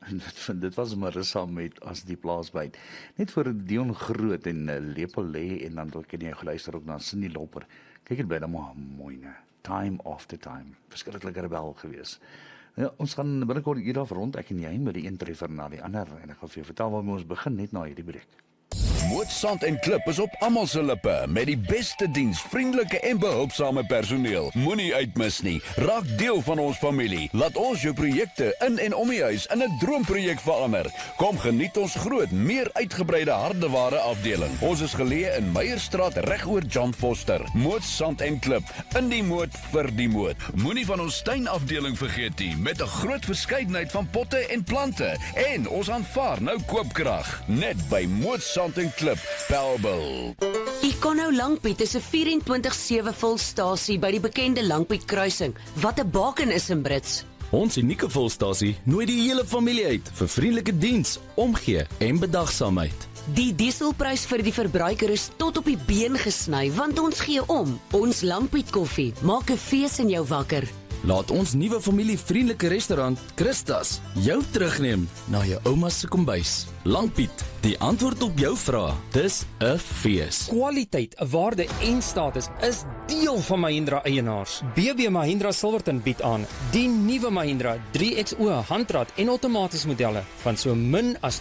dit was Marissa met As die plaas byt. Net voor Dion Groot en Lepel lê en dan dalk jy geluister ook na Cindy Lopper. Kyk dit by dan maar mooi, né? Time after time. Verskriklik rebel gewees. Ja, ons gaan binnekort hier af rond, ek en jy, met die een treffer na die ander. En ek gaan vir jou vertel waarmee ons begin net na hierdie breek. Moot Sand en Klip is op almal se lippe met die beste diens, vriendelike en behulpsame personeel. Moenie uitmis nie. Raak deel van ons familie. Laat ons jou projekte in en om die huis in 'n droomprojek verander. Kom geniet ons groot, meer uitgebreide hardeware afdeling. Ons is geleë in Meyerstraat regoor John Foster. Moot Sand en Klip, in die moot vir die moot. Moenie van ons tuinafdeling vergeet nie, met 'n groot verskeidenheid van potte en plante. En ons aanvaar nou koopkrag. Net by Moot Sand en Klip, Bellville. Econo Langpiet is 'n 24/7 volstasie by die bekende Langpiet kruising, wat 'n baken is in Brits. Ons unieke volstasie nooi die hele familie uit vir vriendelike diens, omgee en bedagsaamheid. Die dieselprys vir die verbruiker is tot op die been gesny, want ons gee om. Ons Langpiet koffie maak 'n fees in jou wakker. Laat ons nuwe familievriendelike restaurant, Christas, jou terugneem na jou ouma se kombuis. Langpiet, die antwoord op jou vrae. Dis 'n fees. Kwaliteit, waarde en status is deel van Mahindra eienaars. BB Mahindra Silverton bied aan die nuwe Mahindra 3XO handrat en outomaties modelle van so min as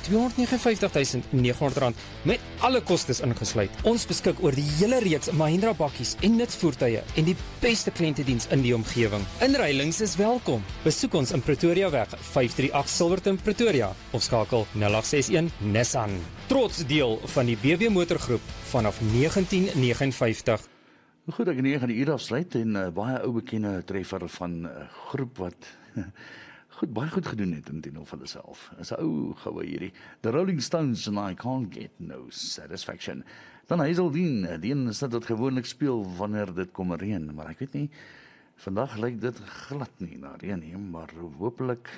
R259.900 met alle kostes ingesluit. Ons beskik oor die hele reeks Mahindra bakkies en nutsvoertuie en die beste kliëntediens in die omgewing. Inruilings is welkom. Besoek ons in Pretoria weg 538 Silverton Pretoria of skakel 0861 Nissan. Trots deel van die BB motorgroep vanaf 1959. Goed, ek nie gaan die uur afsluit en baie ou bekende treffer van 'n groep wat baie goed gedoen het in ten van hulself. Is 'n ou goue hierdie. The Rolling Stones and I Can't Get No Satisfaction. Dan Hazeldine, die een is dit wat gewoonlik speel wanneer dit kom reën, maar ek weet nie, vandag lyk dit glad nie na reën nie, maar hopelik